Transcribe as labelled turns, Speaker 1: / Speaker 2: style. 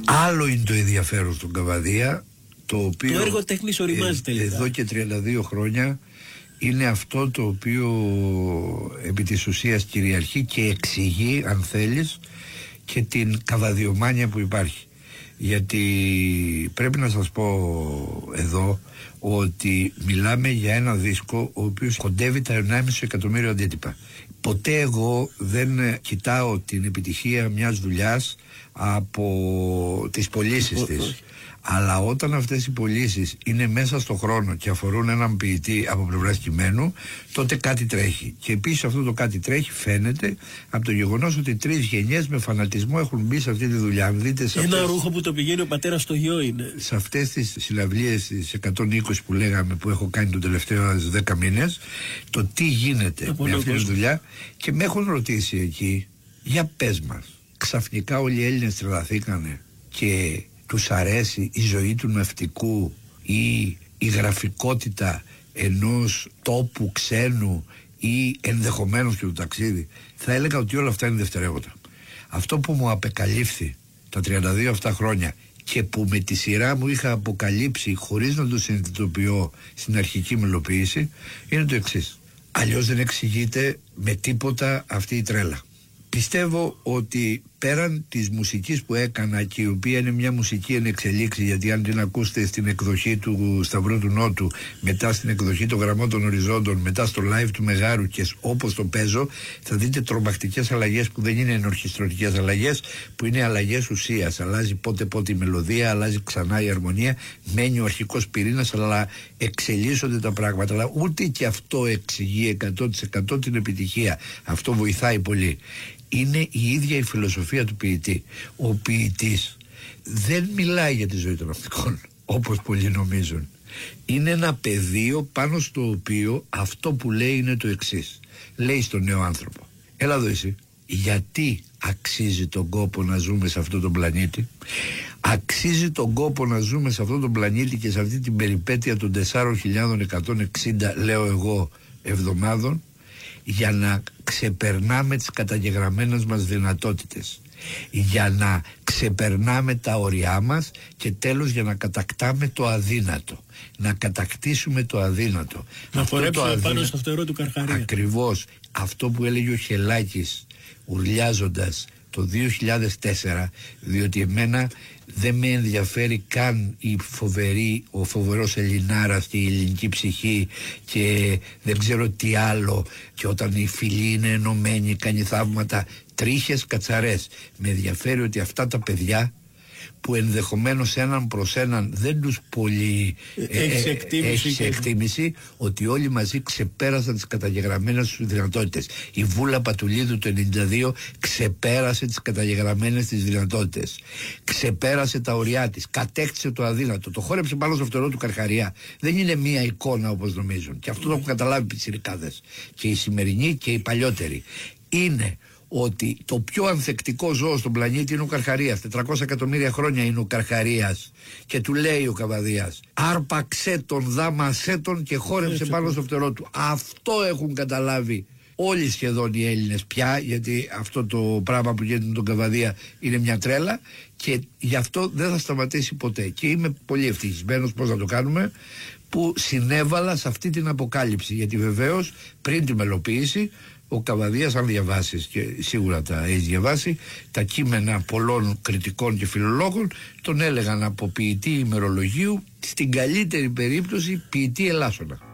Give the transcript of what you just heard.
Speaker 1: Άλλο είναι το ενδιαφέρον στον Καβαδία, το οποίο
Speaker 2: το έργο τέχνης οριμάζει τελικά.
Speaker 1: Εδώ και 32 χρόνια είναι αυτό το οποίο επί της ουσίας κυριαρχεί και εξηγεί, αν θέλεις, και την καβαδιομάνια που υπάρχει. Γιατί πρέπει να σας πω εδώ ότι μιλάμε για ένα δίσκο ο οποίος κοντεύει τα 1,5 εκατομμύριο αντίτυπα. Ποτέ εγώ δεν κοιτάω την επιτυχία μιας δουλειάς από τις πωλήσεις της. Αλλά όταν αυτές οι πωλήσεις είναι μέσα στο χρόνο και αφορούν έναν ποιητή από πλευράς κειμένου, τότε κάτι τρέχει. Και επίσης αυτό το κάτι τρέχει φαίνεται από το γεγονός ότι 3 γενιές με φανατισμό έχουν μπει σε αυτή τη δουλειά. Δείτε σε
Speaker 2: ένα ρούχο που το πηγαίνει ο πατέρας στο γιο είναι.
Speaker 1: Σε αυτές τις συναυλίες, τις 120 που λέγαμε, που έχω κάνει τον τελευταίο 10 μήνες, το τι γίνεται με αυτή τη δουλειά, και με έχουν ρωτήσει εκεί, για πες μας, ξαφνικά όλοι οι Έλληνες τρελαθήκανε και τους αρέσει η ζωή του ναυτικού ή η γραφικότητα ενός τόπου ξένου ή ενδεχομένως και του ταξίδι? Θα έλεγα ότι όλα αυτά είναι δευτερεύοντα. Αυτό που μου απεκαλύφθη τα 32 αυτά χρόνια και που με τη σειρά μου είχα αποκαλύψει χωρίς να το συνειδητοποιώ στην αρχική μελοποίηση είναι το εξής. Αλλιώς δεν εξηγείται με τίποτα αυτή η τρέλα. Πιστεύω ότι πέραν της μουσικής που έκανα, και η οποία είναι μια μουσική εν εξελίξη, γιατί αν την ακούσετε στην εκδοχή του Σταυρού του Νότου, μετά στην εκδοχή των Γραμμών των Οριζόντων, μετά στο live του Μεγάρου και όπως το παίζω, θα δείτε τρομακτικές αλλαγές που δεν είναι ενορχιστρωτικές αλλαγές, που είναι αλλαγές ουσίας. Αλλάζει πότε η μελωδία, αλλάζει ξανά η αρμονία, μένει ο αρχικός πυρήνας, αλλά εξελίσσονται τα πράγματα. Αλλά ούτε και αυτό εξηγεί 100% την επιτυχία. Αυτό βοηθάει πολύ. Είναι η ίδια η φιλοσοφία του ποιητή. Ο ποιητής δεν μιλάει για τη ζωή των ναυτικών όπως πολλοί νομίζουν. Είναι ένα πεδίο πάνω στο οποίο αυτό που λέει είναι το εξής. Λέει στον νέο άνθρωπο, έλα εδώ εσύ, γιατί αξίζει τον κόπο να ζούμε σε αυτόν τον πλανήτη? Αξίζει τον κόπο να ζούμε σε αυτόν τον πλανήτη και σε αυτή την περιπέτεια των 4.160, λέω εγώ, εβδομάδων, για να ξεπερνάμε τις καταγεγραμμένες μας δυνατότητες, για να ξεπερνάμε τα όρια μας και τέλος για να κατακτάμε το αδύνατο, να κατακτήσουμε το αδύνατο,
Speaker 2: να φορέψουμε πάνω στο φτερό του Καρχαρία.
Speaker 1: Ακριβώς αυτό που έλεγε ο Χελάκης ουρλιάζοντας το 2004, διότι εμένα δεν με ενδιαφέρει καν ο φοβερός Ελληνάρας και η ελληνική ψυχή και δεν ξέρω τι άλλο, και όταν η φυλή είναι ενωμένη κάνει θαύματα, τρίχες, κατσαρές. Με ενδιαφέρει ότι αυτά τα παιδιά που ενδεχομένως έναν προς έναν δεν τους πολύ έχει εκτίμηση, ότι όλοι μαζί ξεπέρασαν τις καταγεγραμμένες τους δυνατότητες. Η Βούλα Πατουλίδου το 92 ξεπέρασε τις καταγεγραμμένες της δυνατότητες, ξεπέρασε τα ωριά της, κατέκτησε το αδύνατο, το χόρεψε πάνω στο φτερό του Καρχαρία. Δεν είναι μία εικόνα όπως νομίζουν, και αυτό το έχουν καταλάβει οι πιτσιρικάδες, και οι σημερινοί και οι παλιότεροι. Είναι ότι το πιο ανθεκτικό ζώο στον πλανήτη είναι ο Καρχαρίας. 400 εκατομμύρια χρόνια είναι ο Καρχαρίας, και του λέει ο Καβαδίας, άρπαξέ τον, δάμασέ τον και χόρεψε πάνω στο φτερό του. Αυτό έχουν καταλάβει όλοι σχεδόν οι Έλληνες πια, γιατί αυτό το πράγμα που γίνεται με τον Καβαδία είναι μια τρέλα, και γι' αυτό δεν θα σταματήσει ποτέ. Και είμαι πολύ ευτυχισμένος, πώς να το κάνουμε, που συνέβαλα σε αυτή την αποκάλυψη, γιατί βεβαίως πριν τη μελοποίηση ο Καβαδίας, αν διαβάσεις, και σίγουρα τα έχεις διαβάσει, τα κείμενα πολλών κριτικών και φιλολόγων, τον έλεγαν από ποιητή ημερολογίου, στην καλύτερη περίπτωση ποιητή Ελάσσονα.